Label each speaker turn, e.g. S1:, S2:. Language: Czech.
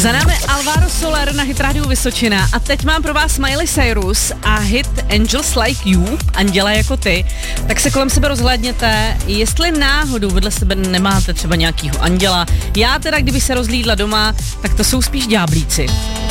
S1: Za námi Alvaro Soler na Hit Radio Vysočina a teď mám pro vás Miley Cyrus a hit Angels Like You, Anděla jako ty. Tak se kolem sebe rozhlédněte, jestli náhodou vedle sebe nemáte třeba nějakýho anděla. Já teda, kdyby se rozhlídla doma, tak to jsou spíš ďáblíci.